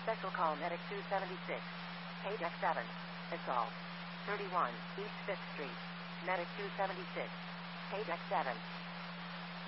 Special call Medic 276. Page F7. Assault. 31, East 5th Street. Medic 276. Page X7.